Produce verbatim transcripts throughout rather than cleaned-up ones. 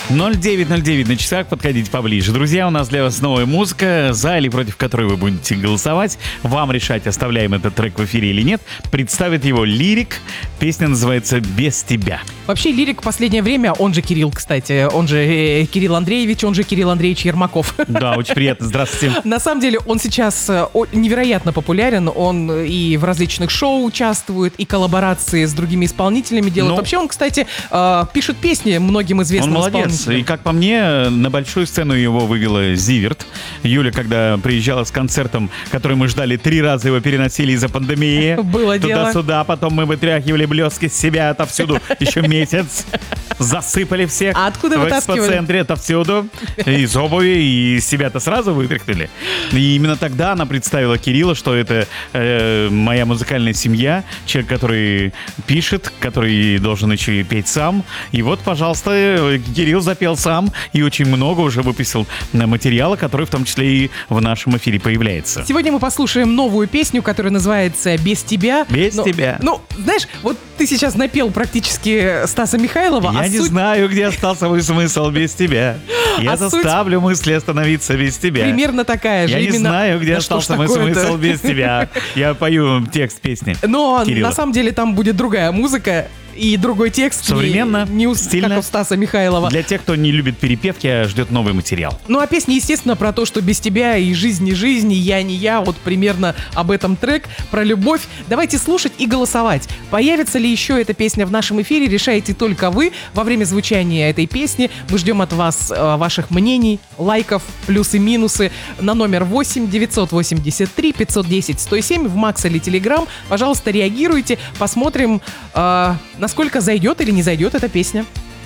ноль девять ноль девять на часах, подходите поближе. Друзья, у нас для вас новая музыка, за или против которой вы будете голосовать. Вам решать, оставляем этот трек в эфире или нет. Представит его Лирик. Песня называется «Без тебя». Вообще, Лирик в последнее время, он же Кирилл, кстати, он же э, Кирилл Андреевич, он же Кирилл Андреевич Ермаков. Да, очень приятно. Здравствуйте. На самом деле, он сейчас э, невероятно популярен. Он и в различных шоу участвует, и коллаборации с другими исполнителями делает. Ну, Вообще, он, кстати, э, пишет песни многим известным Он молодец. исполнителям. И, как по мне, на большую сцену его вывела Зиверт. Юля, когда приезжала с концертом, который мы ждали, три раза его переносили из-за пандемии. Было дело. Туда-сюда, потом мы вытряхивали блески с себя отовсюду еще месяц. Засыпали всех. А откуда в вытаскивали? В экспоцентре отовсюду. Из обуви, и из себя-то сразу вытряхнули. И именно тогда она представила Кирилла, что это э, моя музыкальная семья, человек, который пишет, который должен еще и петь сам. И вот, пожалуйста, Кирилл запел сам и очень много уже выпустил материала, который в том числе и в нашем эфире появляется. Сегодня мы послушаем новую песню, которая называется «Без тебя». Без Но, тебя. Ну, знаешь, вот ты сейчас напел практически Стаса Михайлова. Я а не суть... знаю, где остался мой смысл без тебя. Я А заставлю суть... мысли остановиться без тебя. Примерно такая же. Я именно... не знаю, где да остался мой смысл без тебя. Я пою текст песни. Но Кирилла. на самом деле там будет другая музыка и другой текст. Современно, не, не у, стильно. как у Стаса Михайлова. Для тех, кто не любит перепевки, а ждет новый материал. Ну, а песня, естественно, про то, что без тебя и жизнь не жизнь, и я не я. Вот примерно об этом трек, про любовь. Давайте слушать и голосовать. Появится ли еще эта песня в нашем эфире, решаете только вы. Во время звучания этой песни мы ждем от вас э, ваших мнений, лайков, плюсы-минусы на номер восемь девятьсот восемьдесят три пятьсот десять сто семь в Макс или Телеграм. Пожалуйста, реагируйте, посмотрим, э, насколько зайдет или не зайдет эта песня.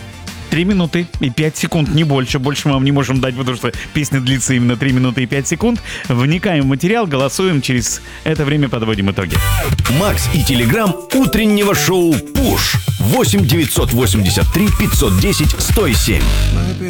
Три минуты и пять секунд, не больше. Больше мы вам не можем дать, потому что песня длится именно три минуты и пять секунд. Вникаем в материал, голосуем, через это время подводим итоги. Макс и Телеграм утреннего шоу «Пуш» восемь девятьсот восемьдесят три пятьсот десять сто семь.